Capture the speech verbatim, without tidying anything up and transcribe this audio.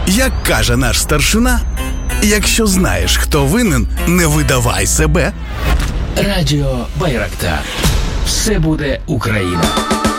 Як каже наш старшина, якщо знаєш, хто винен, не видавай себе. Радіо Байрактар. Все буде Україна.